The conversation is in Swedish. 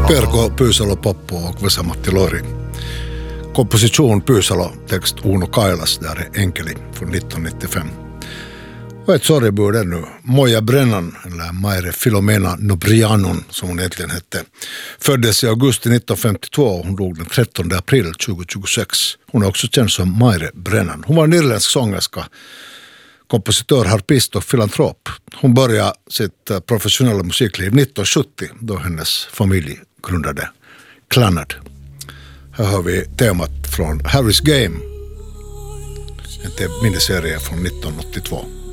Perko Pyysalo-Poppo och Vesa-Matti Lori. Komposition Pyysalo, text Uno Kailas, där är Enkeli från 1995. Och ett sorgebud ännu, Moja Brennan, eller Maire Filomena Nobrianon som hon egentligen hette, föddes i augusti 1952 och hon dog den 13 april 2026. Hon är också känd som Maire Brennan. Hon var en irländsk sångerska, kompositör, harpist och filantrop. Hon började sitt professionella musikliv 1970 då hennes familj grundade Clannad. Här har vi temat från Harry's Game, en miniserie från 1982.